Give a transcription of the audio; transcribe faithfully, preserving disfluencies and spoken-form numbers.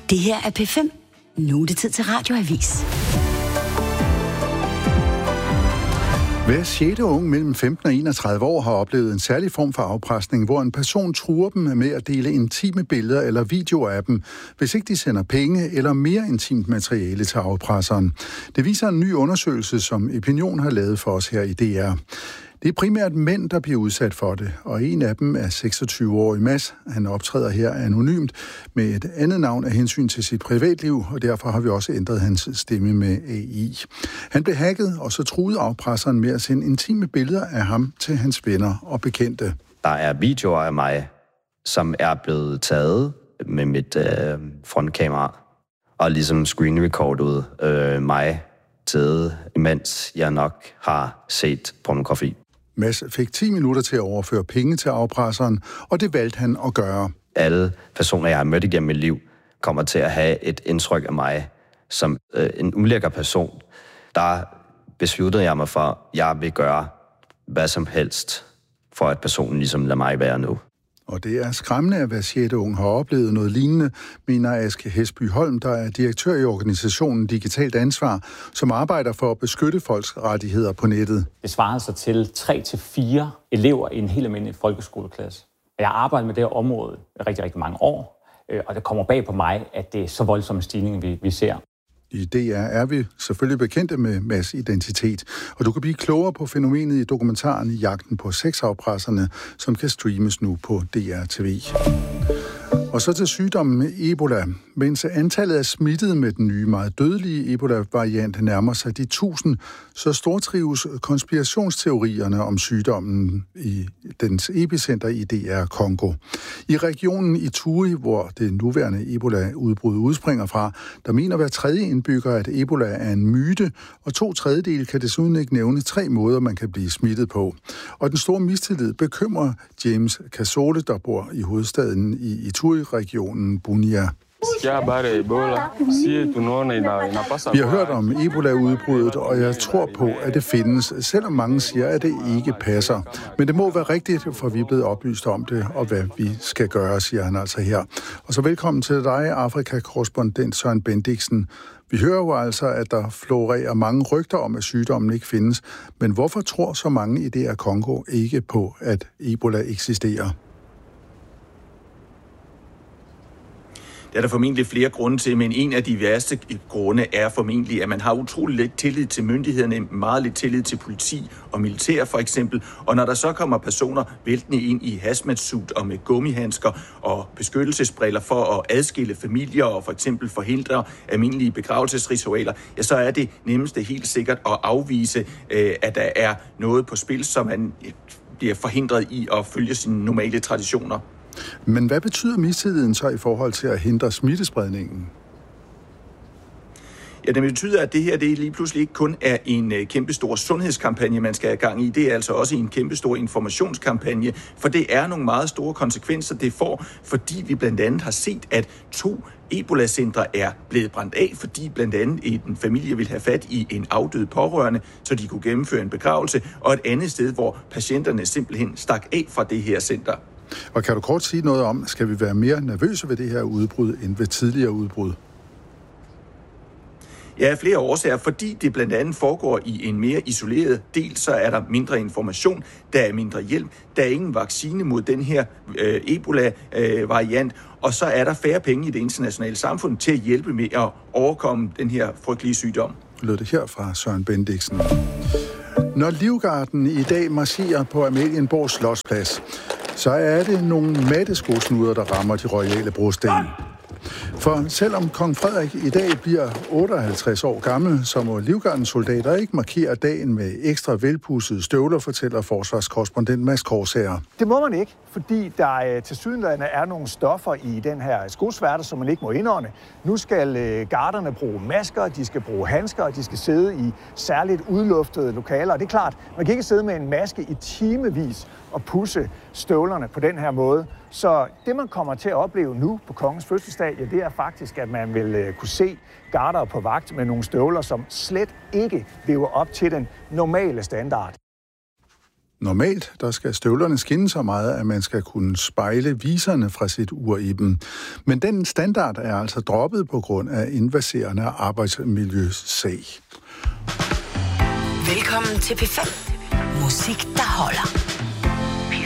Det her er P fem. Nu er det tid til Radioavis. Hver sjette unge mellem femten og enogtredive år har oplevet en særlig form for afpresning, hvor en person truer dem med at dele intime billeder eller videoer af dem, hvis ikke de sender penge eller mere intimt materiale til afpresseren. Det viser en ny undersøgelse, som Opinion har lavet for os her i D R. Det er primært mænd, der bliver udsat for det, og en af dem er seksogtyve-årig Mads. Han optræder her anonymt med et andet navn af hensyn til sit privatliv, og derfor har vi også ændret hans stemme med A I. Han blev hacket, og så truede afpresseren med at sende intime billeder af ham til hans venner og bekendte. Der er videoer af mig, som er blevet taget med mit øh, frontkamera, og ligesom screenrecordet øh, mig taget, imens jeg nok har set pornografi. Mads fik ti minutter til at overføre penge til afpresseren, og det valgte han at gøre. Alle personer, jeg har mødt igennem mit liv, kommer til at have et indtryk af mig som øh, en ulækker person. Der besluttede jeg mig for, at jeg vil gøre hvad som helst, for at personen ligesom lader mig være nu. Og det er skræmmende, at hver sjette unge har oplevet noget lignende, mener Aske Hesby Holm, der er direktør i organisationen Digitalt Ansvar, som arbejder for at beskytte folks rettigheder på nettet. Det svarer sig til tre til fire elever i en helt almindelig folkeskoleklasse. Jeg har arbejdet med det her område i rigtig, rigtig mange år, og det kommer bag på mig, at det er så voldsomme stigninger, vi, vi ser. I D R er vi selvfølgelig bekendte med Mads' identitet, og du kan blive klogere på fænomenet i dokumentaren Jagten på sexafpresserne, som kan streames nu på D R T V. Og så til sygdommen Ebola. Mens antallet af smittede med den nye, meget dødelige Ebola-variant nærmer sig de tusind, så stortrives konspirationsteorierne om sygdommen i dens epicenter i D R Kongo. I regionen Ituri, hvor det nuværende Ebola-udbrud udspringer fra, der mener hver tredje indbygger, at Ebola er en myte, og to tredjedel kan desuden ikke nævne tre måder, man kan blive smittet på. Og den store mistillid bekymrer James Kasole, der bor i hovedstaden i Ituri-regionen Bunia. Vi har hørt om Ebola-udbruddet, og jeg tror på, at det findes, selvom mange siger, at det ikke passer. Men det må være rigtigt, for vi er blevet oplyst om det, og hvad vi skal gøre, siger han altså her. Og så velkommen til dig, Afrika-korrespondent Søren Bendiksen. Vi hører jo altså, at der florerer mange rygter om, at sygdommen ikke findes. Men hvorfor tror så mange i D R Kongo ikke på, at Ebola eksisterer? Det er der formentlig flere grunde til, men en af de værste grunde er formentlig, at man har utrolig lidt tillid til myndighederne, meget lidt tillid til politi og militær for eksempel. Og når der så kommer personer væltende ind i hazmat-suit og med gummihandsker og beskyttelsesbriller for at adskille familier og for eksempel forhindre almindelige begravelsesritualer, ja, så er det nemmeste helt sikkert at afvise, at der er noget på spil, som man bliver forhindret i at følge sine normale traditioner. Men hvad betyder mistilliden så i forhold til at hindre smittespredningen? Ja, det betyder, at det her det lige pludselig ikke kun er en uh, kæmpestor sundhedskampagne, man skal have gang i. Det er altså også en kæmpestor informationskampagne, for det er nogle meget store konsekvenser, det får, fordi vi blandt andet har set, at to Ebola-centre er blevet brændt af, fordi blandt andet en familie vil have fat i en afdød pårørende, så de kunne gennemføre en begravelse, og et andet sted, hvor patienterne simpelthen stak af fra det her center. Og kan du kort sige noget om, skal vi være mere nervøse ved det her udbrud end ved tidligere udbrud? Ja, flere årsager. Fordi det blandt andet foregår i en mere isoleret del, så er der mindre information, der er mindre hjælp, der er ingen vaccine mod den her øh, Ebola-variant, øh, og så er der færre penge i det internationale samfund til at hjælpe med at overkomme den her frygtelige sygdom. Lød det her fra Søren Bendiksen. Når Livgarden i dag marcherer på Amalienborg Slotsplads, så er det nogle matteskosnuder, der rammer de royale brosten. For selvom kong Frederik i dag bliver otteoghalvtreds år gammel, så må Livgardens soldater ikke markere dagen med ekstra velpudsede støvler, fortæller forsvarskorrespondent Mads Korsager. Det må man ikke, fordi der tilsyneladende er nogle stoffer i den her skosværte, som man ikke må indånde. Nu skal garderne bruge masker, de skal bruge handsker, og de skal sidde i særligt udluftede lokaler. Og det er klart, man kan ikke sidde med en maske i timevis og pudse støvlerne på den her måde. Så det, man kommer til at opleve nu på kongens fødselsdag, ja, det er faktisk, at man vil uh, kunne se garder på vagt med nogle støvler, som slet ikke lever op til den normale standard. Normalt der skal støvlerne skinne så meget, at man skal kunne spejle viserne fra sit ur i dem. Men den standard er altså droppet på grund af invaserende arbejdsmiljøsag. Velkommen til P fem. Musik, der holder.